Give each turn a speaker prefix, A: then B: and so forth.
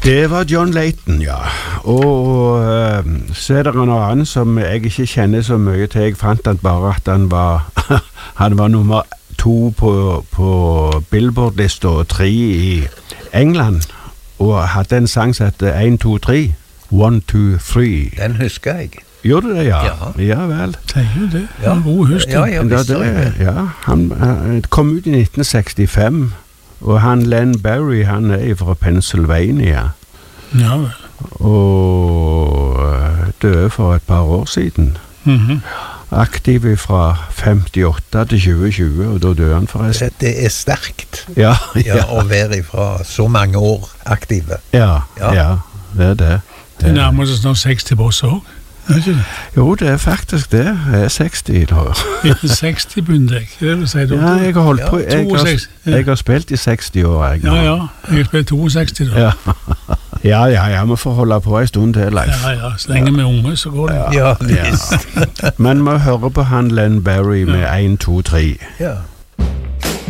A: Det var John Layton, ja. Og så er det en annen som jeg ikke kjenner så mye til. Jeg fant han bare at han var nummer 2 på Billboard-lista og 3 i England. Og hadde en sang som heter 1, 2, 3. 1, 2, 3.
B: Den husker jeg.
A: Gjorde du det, ja? Ja vel.
C: Det er jo det. Ja. En god husk.
B: Ja, jeg visste det.
A: Ja, han kom ut i 1965. Og han Len Barry, han er fra Pennsylvania.
C: Ja vel.
A: Og døde for et par år siden. Aktiv fra 58 til 2020, og da døde han forresten.
B: Det er sterkt.
A: Ja.
B: Å være fra så mange år aktive.
A: Ja, det er det.
C: Det nærmer seg snart 60 på oss også.
A: Jo, det er faktisk det. Jeg er 60 da.
C: 60 begynner jeg, det vil si.
A: Ja, jeg har holdt på.
C: 62.
A: Jeg har spilt i 60 år, jeg.
C: Ja, jeg har spilt 62 da.
A: Ja, vi får holde på en stund til, Leif.
C: Ja, så lenge vi er unge, så går det.
B: Ja, visst.
A: Men vi hører på han Len Barry med 1, 2, 3.
B: Ja.